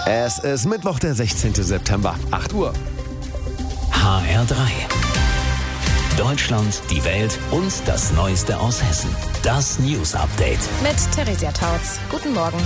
Es ist Mittwoch, der 16. September, 8 Uhr. HR3. Deutschland, die Welt und das Neueste aus Hessen. Das News Update. Mit Theresia Tautz. Guten Morgen.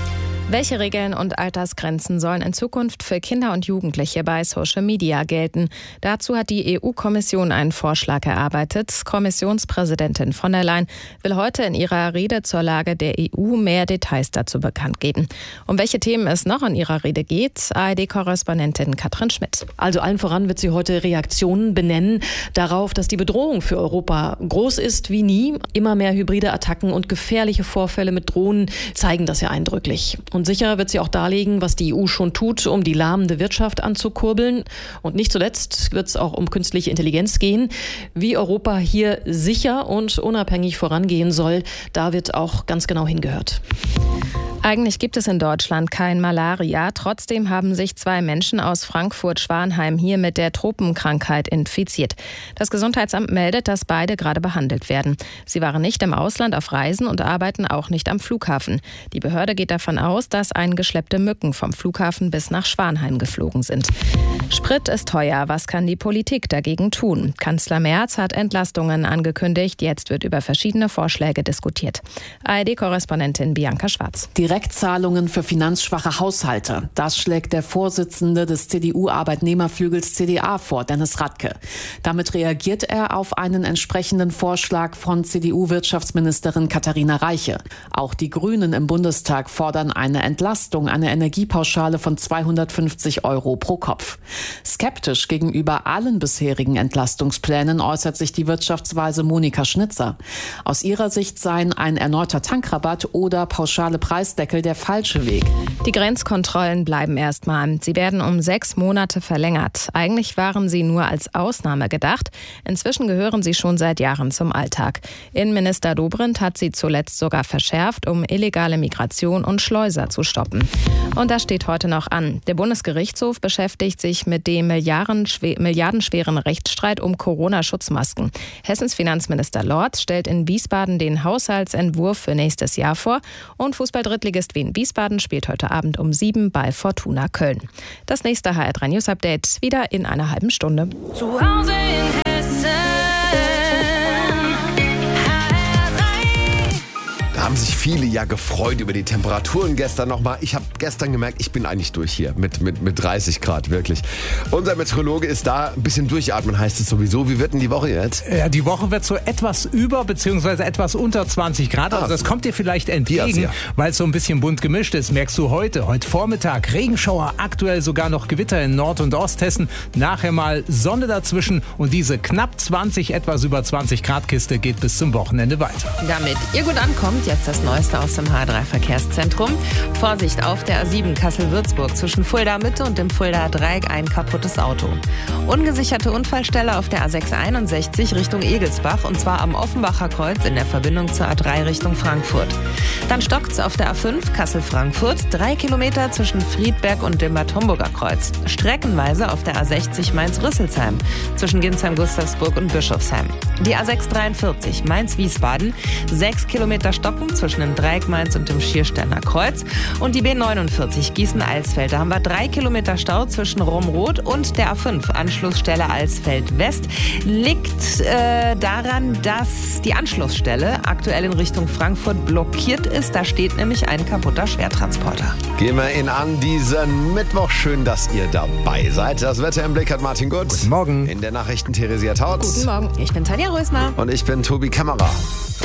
Welche Regeln und Altersgrenzen sollen in Zukunft für Kinder und Jugendliche bei Social Media gelten? Dazu hat die EU-Kommission einen Vorschlag erarbeitet. Kommissionspräsidentin von der Leyen will heute in ihrer Rede zur Lage der EU mehr Details dazu bekannt geben. Um welche Themen es noch in ihrer Rede geht, ARD-Korrespondentin Katrin Schmidt. Also allen voran wird sie heute Reaktionen benennen darauf, dass die Bedrohung für Europa groß ist wie nie. Immer mehr hybride Attacken und gefährliche Vorfälle mit Drohnen zeigen das ja eindrücklich. Und sicher wird sie auch darlegen, was die EU schon tut, um die lahmende Wirtschaft anzukurbeln. Und nicht zuletzt wird es auch um künstliche Intelligenz gehen. Wie Europa hier sicher und unabhängig vorangehen soll, da wird auch ganz genau hingehört. Eigentlich gibt es in Deutschland kein Malaria. Trotzdem haben sich 2 Menschen aus Frankfurt-Schwanheim hier mit der Tropenkrankheit infiziert. Das Gesundheitsamt meldet, dass beide gerade behandelt werden. Sie waren nicht im Ausland auf Reisen und arbeiten auch nicht am Flughafen. Die Behörde geht davon aus, dass eingeschleppte Mücken vom Flughafen bis nach Schwanheim geflogen sind. Sprit ist teuer. Was kann die Politik dagegen tun? Kanzler Merz hat Entlastungen angekündigt. Jetzt wird über verschiedene Vorschläge diskutiert. ARD-Korrespondentin Bianca Schwarz. Direktzahlungen für finanzschwache Haushalte. Das schlägt der Vorsitzende des CDU-Arbeitnehmerflügels CDA vor, Dennis Radke. Damit reagiert er auf einen entsprechenden Vorschlag von CDU-Wirtschaftsministerin Katharina Reiche. Auch die Grünen im Bundestag fordern eine Entlastung, eine Energiepauschale von 250 € pro Kopf. Skeptisch gegenüber allen bisherigen Entlastungsplänen äußert sich die Wirtschaftsweise Monika Schnitzer. Aus ihrer Sicht seien ein erneuter Tankrabatt oder pauschale Preisdeckel der falsche Weg. Die Grenzkontrollen bleiben erstmal. Sie werden um 6 Monate verlängert. Eigentlich waren sie nur als Ausnahme gedacht. Inzwischen gehören sie schon seit Jahren zum Alltag. Innenminister Dobrindt hat sie zuletzt sogar verschärft, um illegale Migration und Schleuser zu stoppen. Und das steht heute noch an. Der Bundesgerichtshof beschäftigt sich mit dem milliardenschweren Rechtsstreit um Corona-Schutzmasken. Hessens Finanzminister Lorz stellt in Wiesbaden den Haushaltsentwurf für nächstes Jahr vor und Fußball-Drittligist Wien Wiesbaden spielt heute Abend um 7 bei Fortuna Köln. Das nächste HR3 News Update wieder in einer halben Stunde. Zu Hause in Hessen. Da haben sich viele ja gefreut über die Temperaturen gestern nochmal. Ich habe gestern gemerkt, ich bin eigentlich durch hier mit 30 Grad, wirklich. Unser Meteorologe ist da, ein bisschen durchatmen heißt es sowieso. Wie wird denn die Woche jetzt? Ja, die Woche wird so etwas über bzw. etwas unter 20 Grad. Also das kommt dir vielleicht entgegen, weil es so ein bisschen bunt gemischt ist. Merkst du heute Vormittag Regenschauer, aktuell sogar noch Gewitter in Nord- und Osthessen. Nachher mal Sonne dazwischen und diese knapp 20, etwas über 20 Grad Kiste geht bis zum Wochenende weiter. Damit ihr gut ankommt, jetzt das Neueste aus dem H3-Verkehrszentrum. Vorsicht auf der A7 Kassel-Würzburg zwischen Fulda Mitte und dem Fulda Dreieck ein kaputtes Auto. Ungesicherte Unfallstelle auf der A661 Richtung Egelsbach und zwar am Offenbacher Kreuz in der Verbindung zur A3 Richtung Frankfurt. Dann stockt's auf der A5 Kassel-Frankfurt, 3 Kilometer zwischen Friedberg und dem Bad Homburger Kreuz. Streckenweise auf der A60 Mainz-Rüsselsheim zwischen Ginsheim-Gustavsburg und Bischofsheim. Die A643 Mainz-Wiesbaden, 6 Kilometer stocken zwischen dem Dreieck Mainz und dem Schiersteiner Kreuz. Und die B49 Gießen-Alsfeld. Da haben wir 3 Kilometer Stau zwischen Romroth und der A5. Anschlussstelle Alsfeld-West. Liegt daran, dass die Anschlussstelle aktuell in Richtung Frankfurt blockiert ist. Da steht nämlich ein kaputter Schwertransporter. Gehen wir ihn an diesen Mittwoch. Schön, dass ihr dabei seid. Das Wetter im Blick hat Martin Gut. Guten Morgen. In der Nachrichten Theresia Tautz. Guten Morgen. Ich bin Tanja Rösner. Und ich bin Tobi Kämmerer.